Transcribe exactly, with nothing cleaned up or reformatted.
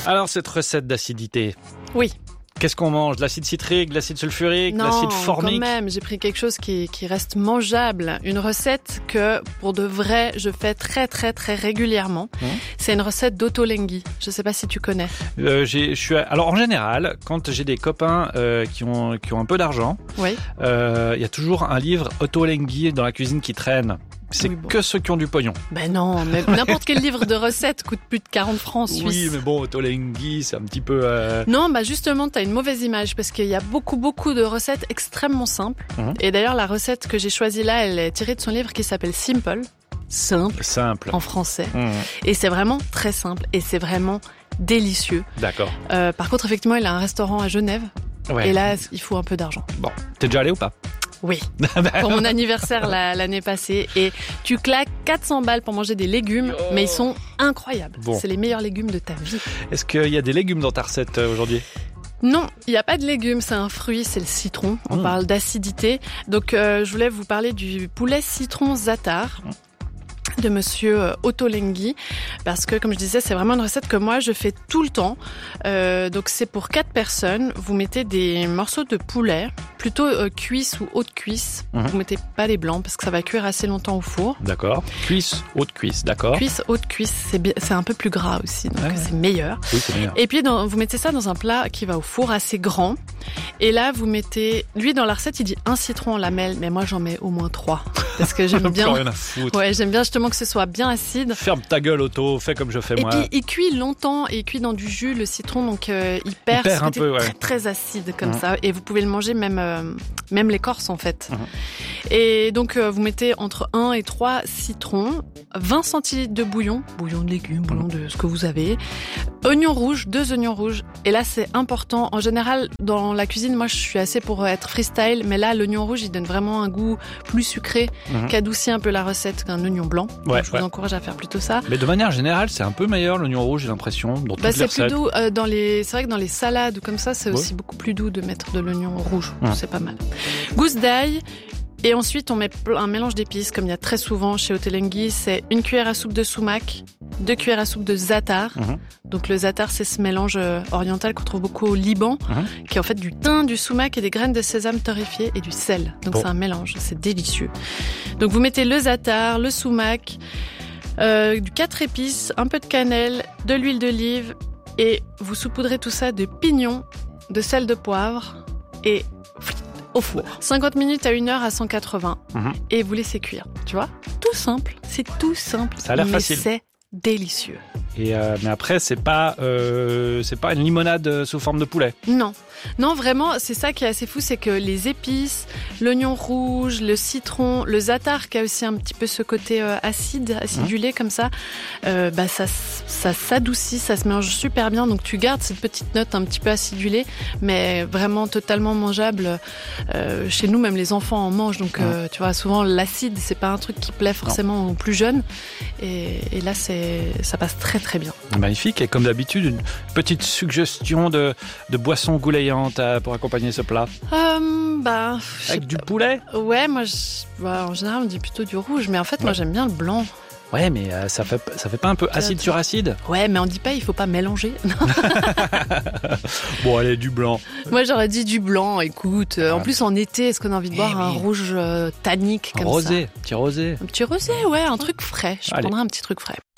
Alors, cette recette d'acidité. Oui. Qu'est-ce qu'on mange? De l'acide citrique, de l'acide sulfurique, de Non, l'acide formique? quand même, j'ai pris quelque chose qui, qui reste mangeable. Une recette que, pour de vrai, je fais très très très régulièrement. Mmh. C'est une recette d'Ottolenghi. Je sais pas si tu connais. Euh, j'ai, je suis, alors en général, quand j'ai des copains euh, qui ont qui ont un peu d'argent, oui. euh, y a toujours un livre Ottolenghi dans la cuisine qui traîne. C'est oui, bon. Que ceux qui ont du pognon. Ben non, mais n'importe quel livre de recettes coûte plus de quarante francs suisses. Oui, mais bon, Ottolenghi, c'est un petit peu... Euh... Non, bah justement, t'as une mauvaise image parce qu'il y a beaucoup, beaucoup de recettes extrêmement simples. Mmh. Et d'ailleurs, la recette que j'ai choisie là, elle est tirée de son livre qui s'appelle Simple. Simple. Simple. En français. Mmh. Et c'est vraiment très simple et c'est vraiment délicieux. D'accord. Euh, par contre, effectivement, il a un restaurant à Genève. Ouais. Et là, il faut un peu d'argent. Bon, t'es déjà allé ou pas? Oui, pour mon anniversaire la, l'année passée. Et tu claques quatre cents balles pour manger des légumes, oh. mais ils sont incroyables. Bon. C'est les meilleurs légumes de ta vie. Est-ce qu'il y a des légumes dans ta recette aujourd'hui ? Non, il n'y a pas de légumes, c'est un fruit, c'est le citron. On mmh. parle d'acidité. Donc, euh, je voulais vous parler du poulet citron za'atar. Mmh. de monsieur Ottolenghi, parce que comme je disais, c'est vraiment une recette que moi je fais tout le temps. Euh, donc c'est pour quatre personnes. Vous mettez des morceaux de poulet, plutôt euh, cuisse ou haute cuisse. Mmh. Vous mettez pas les blancs parce que ça va cuire assez longtemps au four. D'accord. Cuisse, haute cuisse, d'accord. Cuisse, haute cuisse, c'est bien, c'est un peu plus gras aussi, donc ah, c'est meilleur. Oui, c'est meilleur. Et puis dans, vous mettez ça dans un plat qui va au four assez grand. Et là vous mettez, lui dans la recette il dit un citron en lamelles, mais moi j'en mets au moins trois parce que j'aime bien. Rien à foutre. Ouais, j'aime bien justement que ce soit bien acide. Ferme ta gueule, Otto, fais comme je fais et moi. Et puis il cuit longtemps et il cuit dans du jus le citron, donc euh, il perd, il perd ce un côté peu, ouais. très, très acide comme mmh. ça. Et vous pouvez le manger même euh, même l'écorce en fait. Mmh. Et donc euh, vous mettez entre un et trois citrons, vingt centilitres de bouillon, bouillon de légumes, bouillon de ce que vous avez, oignons rouges, deux oignons rouges. Et là c'est important. En général dans la cuisine, moi je suis assez pour être freestyle, mais là l'oignon rouge il donne vraiment un goût plus sucré, mmh. qui adoucit un peu la recette qu'un oignon blanc. Ouais, donc, je ouais. vous encourage à faire plutôt ça. Mais de manière générale, c'est un peu meilleur l'oignon rouge, j'ai l'impression, dans toutes bah, les c'est recettes. Plus doux euh, dans les. C'est vrai que dans les salades ou comme ça, c'est ouais. aussi beaucoup plus doux de mettre de l'oignon rouge. Mmh. C'est pas mal. Gousse d'ail. Et ensuite, on met un mélange d'épices, comme il y a très souvent chez Ottolenghi. C'est une cuillère à soupe de sumac, deux cuillères à soupe de za'atar. Mmh. Donc le za'atar, c'est ce mélange oriental qu'on trouve beaucoup au Liban, mmh. qui est en fait du thym, du sumac et des graines de sésame torréfiées et du sel. Donc bon. C'est un mélange, c'est délicieux. Donc vous mettez le za'atar, le sumac, euh, du quatre épices, un peu de cannelle, de l'huile d'olive et vous saupoudrez tout ça de pignons, de sel de poivre et au four. cinquante minutes à une heure à cent quatre-vingts mmh. et vous laissez cuire. Tu vois ? Tout simple. C'est tout simple. Ça a l'air mais facile. C'est délicieux. Et euh, mais après, c'est pas, euh, c'est pas une limonade sous forme de poulet. Non. Non, vraiment, c'est ça qui est assez fou, c'est que les épices, l'oignon rouge, le citron, le za'atar qui a aussi un petit peu ce côté euh, acide, acidulé mmh. comme ça, euh, bah ça, ça s'adoucit, ça se mélange super bien. Donc tu gardes cette petite note un petit peu acidulée, mais vraiment totalement mangeable. Euh, chez nous, même les enfants en mangent. Donc mmh. euh, tu vois, souvent l'acide, c'est pas un truc qui plaît forcément non. aux plus jeunes. Et, et là, c'est, ça passe très très bien. Magnifique. Et comme d'habitude, une petite suggestion de, de boisson goulayante pour accompagner ce plat. Euh, bah, Avec du poulet ? Ouais, moi, je, bah, en général, on dit plutôt du rouge, mais en fait, ouais. moi, j'aime bien le blanc. Ouais, mais euh, ça fait ça fait pas un peu acide sur acide ? Ouais, mais on dit pas, il faut pas mélanger. Bon, allez, du blanc. Moi, j'aurais dit du blanc. Écoute, euh, ah. en plus en été, est-ce qu'on a envie de boire eh un oui. rouge euh, tannique comme un rosé, ça ? un petit rosé. Un petit rosé, ouais, un truc frais. Je allez. prendrais un petit truc frais.